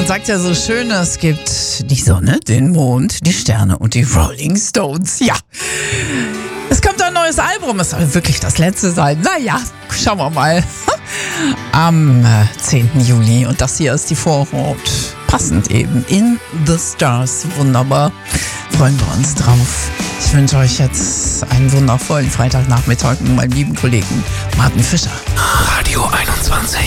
sagt ja so schön, es gibt die Sonne, den Mond, die Sterne und die Rolling Stones. Ja, es kommt ein neues Album. Es soll wirklich das letzte sein. Naja, schauen wir mal. Am 10. Juli. Und das hier ist die Vorhaut. Passend eben. In the Stars. Wunderbar. Freuen wir uns drauf. Ich wünsche euch jetzt einen wundervollen Freitagnachmittag mit meinem lieben Kollegen Martin Fischer. Radio 21.